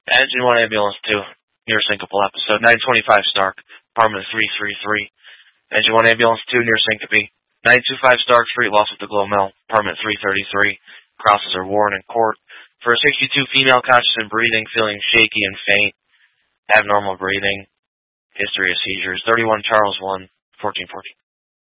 Engine 1 Ambulance 2, near Syncope episode. 925 Stark, apartment 333. Engine 1 Ambulance 2, near Syncope. 925 Stark Street, lost at the Glow Mill, apartment 333. Crosses are worn in court. For a 62 female, conscious and breathing, feeling shaky and faint. Abnormal breathing. History of seizures. 31 Charles 1, 1440.